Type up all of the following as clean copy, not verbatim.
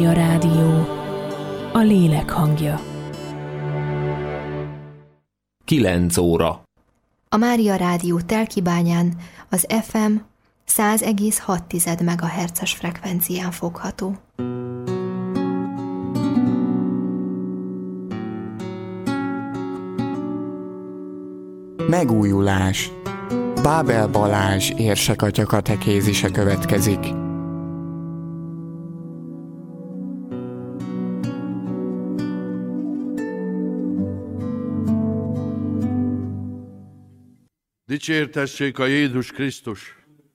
A rádió, a lélek hangja. 9 óra. A Mária Rádió Telkibányán az FM 100,6 MHz-es frekvencián fogható. Megújulás. Bábel Balázs érsekatya katekézise következik. Dicsértessék a Jézus Krisztus!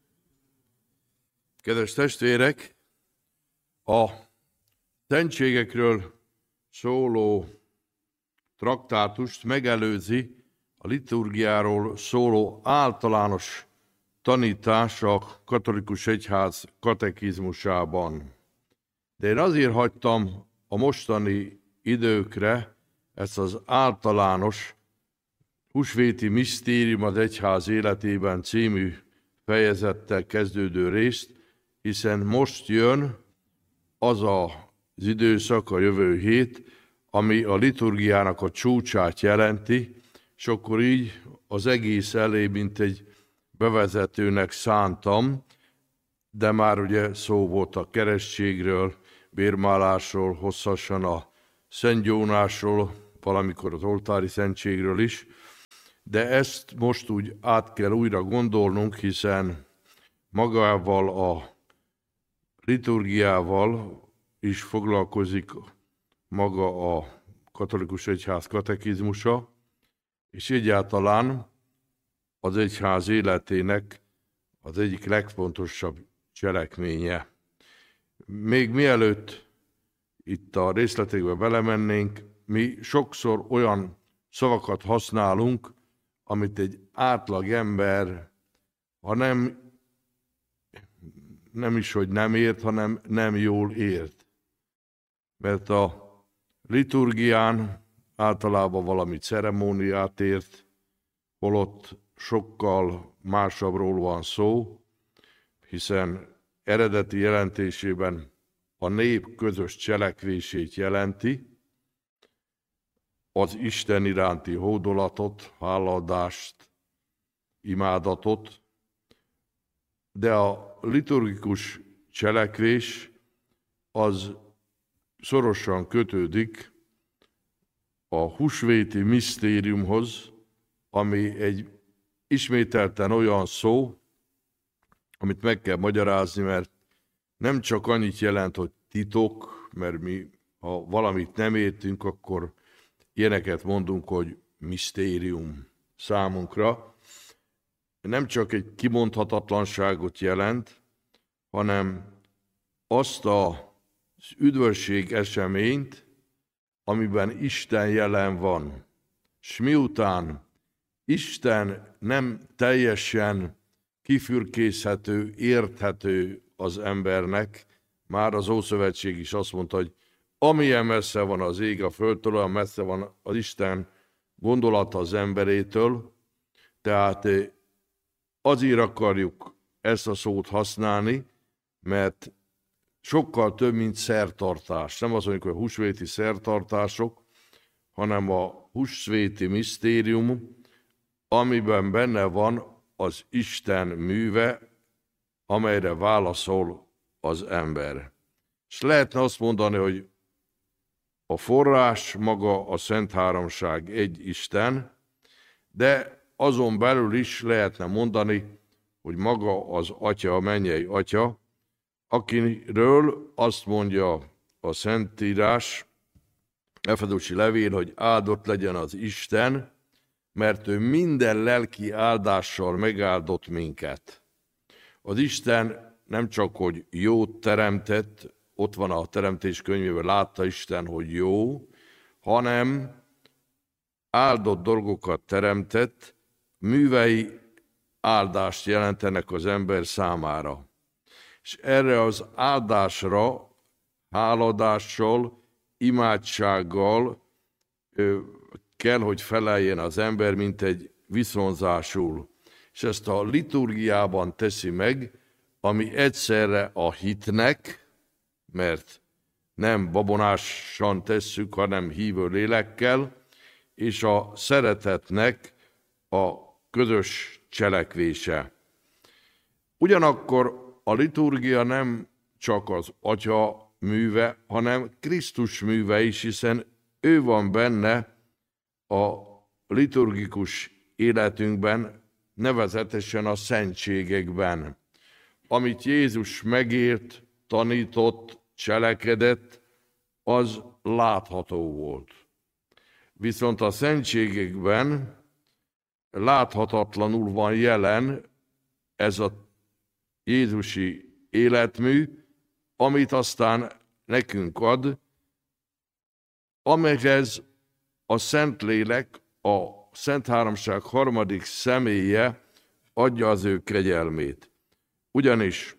Kedves testvérek, a szentségekről szóló traktátust megelőzi a liturgiáról szóló általános tanítás a katolikus egyház katekizmusában. De én azért hagytam a mostani időkre ezt az általános húsvéti misztérium az egyház életében című fejezettel kezdődő részt, hiszen most jön az az időszak, a jövő hét, ami a liturgiának a csúcsát jelenti, és akkor így az egész elé, mint egy bevezetőnek szántam, de már ugye szó volt a keresztségről, bérmálásról, hosszasan a szentgyónásról, valamikor az oltári szentségről is, de ezt most úgy át kell újra gondolnunk, hiszen magával a liturgiával is foglalkozik maga a katolikus egyház katekizmusa, és egyáltalán az egyház életének az egyik legfontosabb cselekménye. Még mielőtt itt a részletekbe belemennénk, mi sokszor olyan szavakat használunk, amit egy átlag ember, ha nem is, hogy nem ért, hanem nem jól ért. Mert a liturgián általában valami ceremóniát ért, holott sokkal másabbról van szó, hiszen eredeti jelentésében a nép közös cselekvését jelenti, az Isten iránti hódolatot, hálaadást, imádatot, de a liturgikus cselekvés az szorosan kötődik a húsvéti misztériumhoz, ami egy ismételten olyan szó, amit meg kell magyarázni, mert nem csak annyit jelent, hogy titok, mert mi, ha valamit nem értünk, akkor ilyeneket mondunk, hogy misztérium számunkra. Nem csak egy kimondhatatlanságot jelent, hanem azt az üdvösség eseményt, amiben Isten jelen van. És miután Isten nem teljesen kifürkészhető, érthető az embernek, már az Ószövetség is azt mondta, hogy amilyen messze van az ég a földtől, olyan messze van az Isten gondolata az emberétől, tehát azért akarjuk ezt a szót használni, mert sokkal több, mint szertartás. Nem az mondjuk, hogy húsvéti szertartások, hanem a húsvéti misztérium, amiben benne van az Isten műve, amelyre válaszol az ember. És lehetne azt mondani, hogy a forrás maga a Szent Háromság egy Isten, de azon belül is lehetne mondani, hogy maga az Atya, a mennyei Atya, akiről azt mondja a Szentírás, Efezusi levél, hogy áldott legyen az Isten, mert ő minden lelki áldással megáldott minket. Az Isten nem csak, hogy jót teremtett, ott van a teremtés könyvében, látta Isten, hogy jó, hanem áldott dolgokat teremtett, művei áldást jelentenek az ember számára. És erre az áldásra háladással, imádsággal kell, hogy feleljen az ember, mint egy viszonzásul. És ezt a liturgiában teszi meg, ami egyszerre a hitnek, mert nem babonásan tesszük, hanem hívő lélekkel, és a szeretetnek a közös cselekvése. Ugyanakkor a liturgia nem csak az Atya műve, hanem Krisztus műve is, hiszen ő van benne a liturgikus életünkben, nevezetesen a szentségekben. Amit Jézus megélt, tanított, cselekedett, az látható volt. Viszont a szentségekben láthatatlanul van jelen ez a jézusi életmű, amit aztán nekünk ad, amelyhez a Szentlélek, a Szent Háromság harmadik személye adja az ő kegyelmét. Ugyanis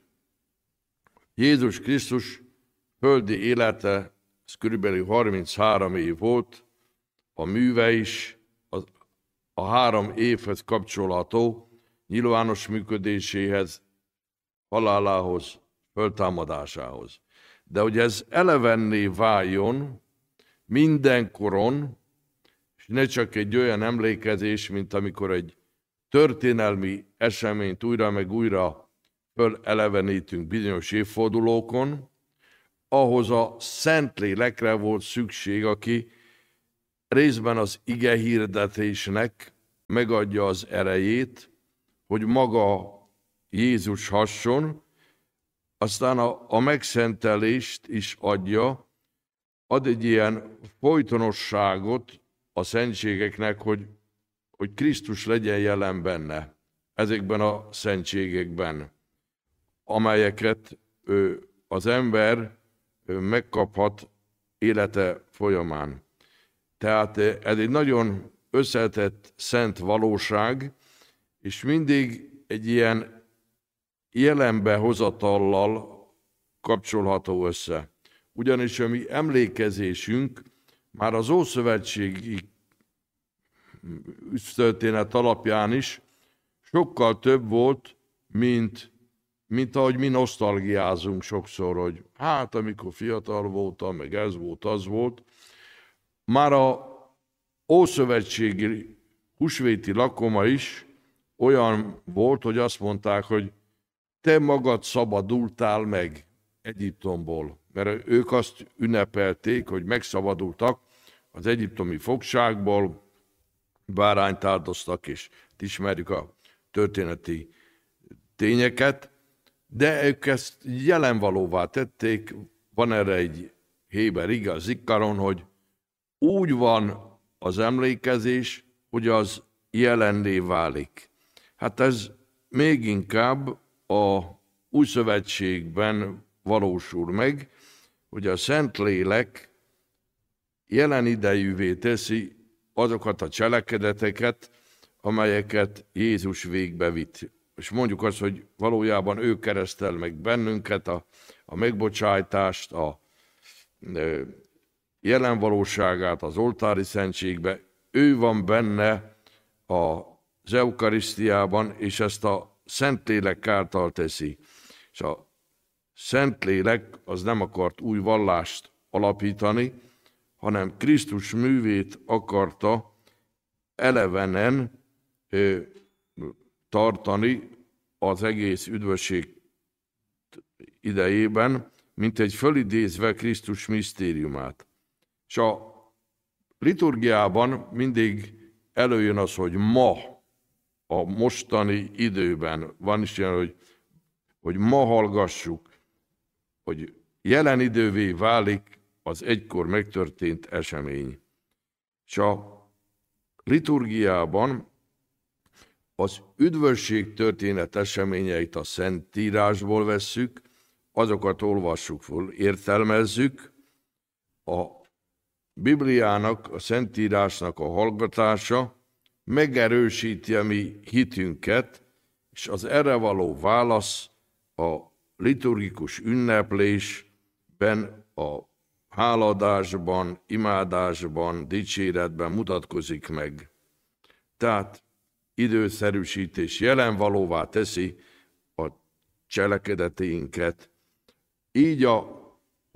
Jézus Krisztus földi élete, ez körülbelül 33 év volt, a műve is a 3 évhez kapcsolható, nyilvános működéséhez, halálához, föltámadásához. De hogy ez elevenné váljon mindenkoron, és ne csak egy olyan emlékezés, mint amikor egy történelmi eseményt újra meg újra fölelevenítünk bizonyos évfordulókon, ahhoz a Szentlélekre volt szükség, aki részben az ige hirdetésnek megadja az erejét, hogy maga Jézus hasson, aztán a megszentelést is adja, ad egy ilyen folytonosságot a szentségeknek, hogy Krisztus legyen jelen benne, ezekben a szentségekben, amelyeket az ember megkaphat élete folyamán. Tehát ez egy nagyon összetett szent valóság, és mindig egy ilyen jelenbe hozatallal kapcsolható össze. Ugyanis a mi emlékezésünk már az ószövetségi történet alapján is sokkal több volt, mint ahogy mi nosztalgiázunk sokszor, hogy hát amikor fiatal voltam, meg ez volt, az volt. Már a ószövetségi húsvéti lakoma is olyan volt, hogy azt mondták, hogy te magad szabadultál meg Egyiptomból. Mert ők azt ünnepelték, hogy megszabadultak az egyiptomi fogságból, bárányt áldoztak, és ismerjük a történeti tényeket, de ők ezt jelenvalóvá tették, van erre egy héber ige az Zikkaron, hogy úgy van az emlékezés, hogy az jelenné válik. Hát ez még inkább a új szövetségben valósul meg, hogy a Szentlélek jelen idejűvé teszi azokat a cselekedeteket, amelyeket Jézus végbe vitt. És mondjuk azt, hogy valójában ő keresztel meg bennünket, a megbocsájtást, a jelen valóságát az oltári szentségbe. Ő van benne az eukarisztiában, és ezt a Szentlélek által teszi. És a Szentlélek az nem akart új vallást alapítani, hanem Krisztus művét akarta elevenen tartani az egész üdvösség idejében, mint egy fölidézve Krisztus misztériumát. És a liturgiában mindig előjön az, hogy ma, a mostani időben van is ilyen, hogy ma hallgassuk, hogy jelen idővé válik az egykor megtörtént esemény. És a liturgiában az üdvösség történet eseményeit a Szentírásból vesszük, azokat olvassuk föl, értelmezzük. A Bibliának, a Szentírásnak a hallgatása megerősíti a mi hitünket, és az erre való válasz a liturgikus ünneplésben, a háladásban, imádásban, dicséretben mutatkozik meg. Tehát időszerűsítés jelenvalóvá teszi a cselekedeteinket. Így a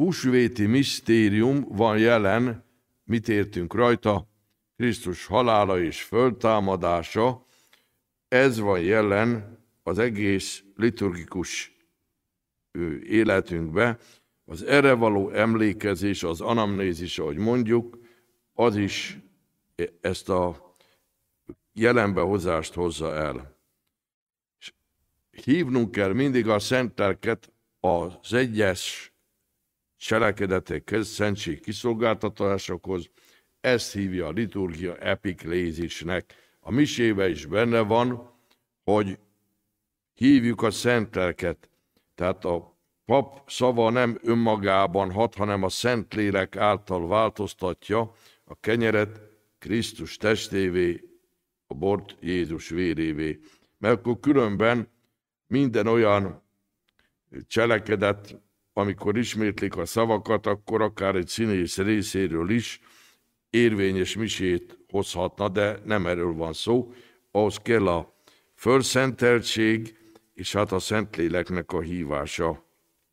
húsvéti misztérium van jelen, mit értünk rajta? Krisztus halála és föltámadása, ez van jelen az egész liturgikus életünkbe. Az erre való emlékezés, az anamnézis, ahogy mondjuk, az is ezt a jelenbehozást hozza el. És hívnunk kell mindig a szent lelket az egyes cselekedetekhez, szentség kiszolgáltatásokhoz, ezt hívja a liturgia epiklézisnek. A misébe is benne van, hogy hívjuk a szent lelket. Tehát a pap szava nem önmagában hat, hanem a Szentlélek által változtatja a kenyeret Krisztus testévé, a bort Jézus vérévé. Mert akkor különben minden olyan cselekedet, amikor ismétlik a szavakat, akkor akár egy színész részéről is érvényes misét hozhatna, de nem erről van szó. Ahhoz kell a fölszenteltség, és hát a Szentléleknek a hívása.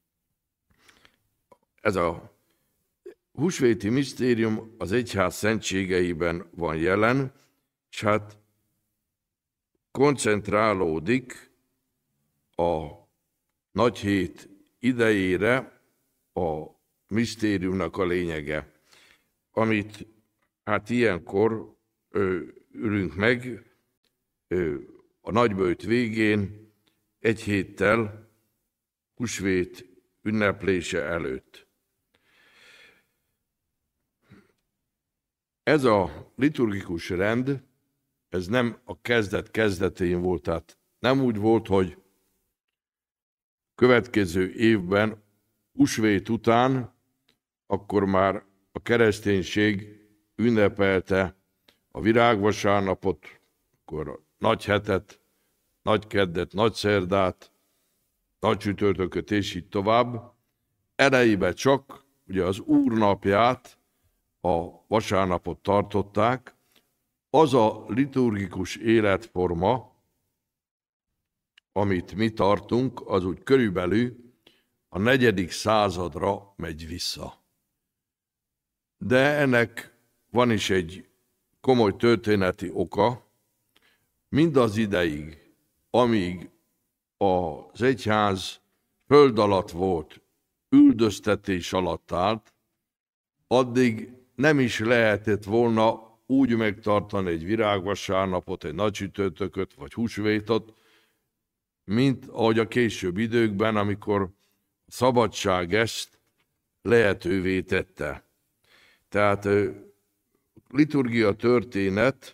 Ez a húsvéti misztérium az egyház szentségeiben van jelen, és hát koncentrálódik a nagyhét idejére a misztériumnak a lényege, amit hát ilyenkor ülünk meg a nagyböjt végén, egy héttel húsvét ünneplése előtt. Ez a liturgikus rend, ez nem a kezdetén volt, tehát nem úgy volt, hogy következő évben, húsvét után, akkor már a kereszténység ünnepelte a virágvasárnapot, akkor a nagyhetet, nagykeddet, nagyszerdát, nagycsütörtököt és így tovább. Elejében csak ugye az Úr napját, a vasárnapot tartották. Az a liturgikus életforma, amit mi tartunk, az úgy körülbelül a 4. századra megy vissza. De ennek van is egy komoly történeti oka. Mindaz ideig, amíg az egyház föld alatt volt, üldöztetés alatt állt, addig nem is lehetett volna úgy megtartani egy virágvasárnapot, egy nagycsütörtököt vagy húsvétot, mint ahogy a később időkben, amikor a szabadság ezt lehetővé tette. Tehát liturgia történet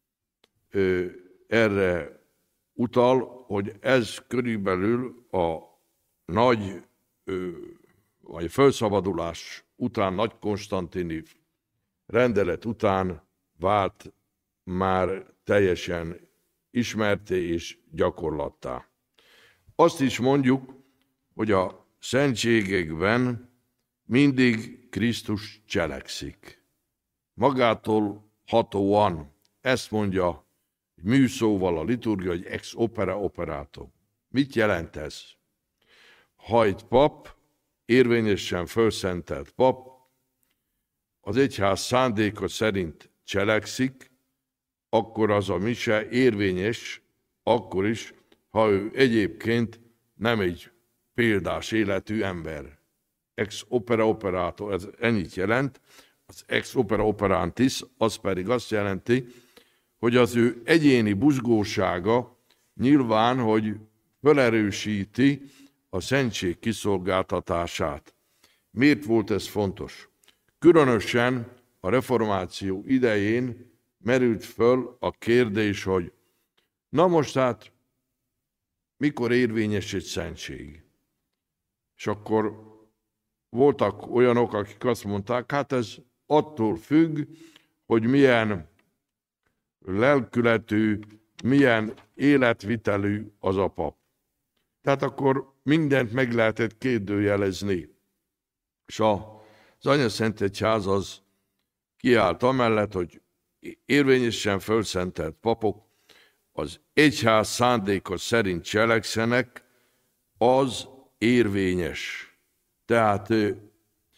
erre utal, hogy ez körülbelül a nagy vagy felszabadulás után, Nagy Konstantini rendelet után vált már teljesen ismerté és gyakorlattá. Azt is mondjuk, hogy a szentségekben mindig Krisztus cselekszik. Magától hatóan, ezt mondja műszóval a liturgia, hogy ex opere operato. Mit jelent ez? Ha egy pap, érvényesen fölszentelt pap, az egyház szándéka szerint cselekszik, akkor az a mise érvényes, akkor is, ha ő egyébként nem egy példás életű ember. Ex opere operato, ez ennyit jelent. Az ex opere operantis, az pedig azt jelenti, hogy az ő egyéni buzgósága nyilván, hogy felerősíti a szentség kiszolgáltatását. Miért volt ez fontos? Különösen a reformáció idején merült föl a kérdés, hogy na most hát mikor érvényes egy szentség? És akkor voltak olyanok, akik azt mondták, hát ez attól függ, hogy milyen lelkületű, milyen életvitelű az a pap. Tehát akkor mindent meg lehetett kérdőjelezni. És az Anyaszentegyház az kiállt amellett, hogy érvényesen fölszentelt papok az egyház szándéka szerint cselekszenek, az érvényes. Tehát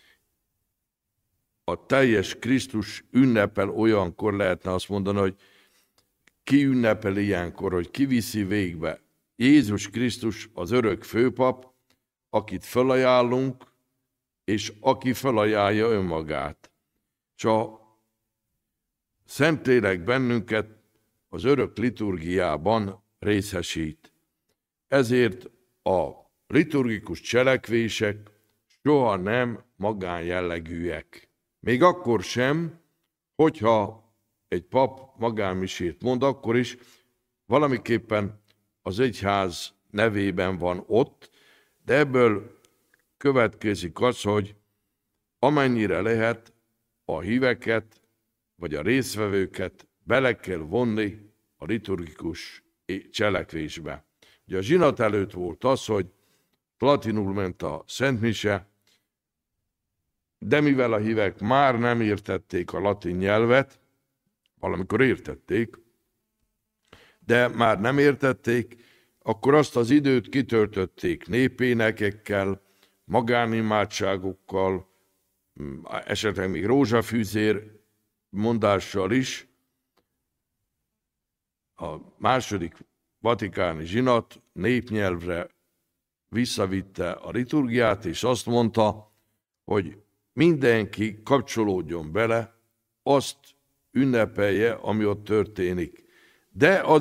a teljes Krisztus ünnepel olyankor, lehetne azt mondani, hogy ki ünnepel ilyenkor, hogy ki viszi végbe. Jézus Krisztus az örök főpap, akit felajánlunk, és aki felajánlja önmagát. És a Szentlélek bennünket az örök liturgiában részesít. Ezért a liturgikus cselekvések soha nem magánjellegűek. Még akkor sem, hogyha egy pap magánmisét mond, akkor is valamiképpen az egyház nevében van ott, de ebből következik az, hogy amennyire lehet a híveket, vagy a résztvevőket bele kell vonni a liturgikus cselekvésbe. Ugye a zsinat előtt volt az, hogy latinul ment a szentmise, de mivel a hívek már nem értették a latin nyelvet, valamikor értették, de már nem értették, akkor azt az időt kitöltötték népénekekkel, magánimádságokkal, esetleg még rózsafűzér mondással is. A második vatikáni zsinat népnyelvre visszavitte a liturgiát, és azt mondta, hogy mindenki kapcsolódjon bele, azt ünnepelje, ami ott történik. De az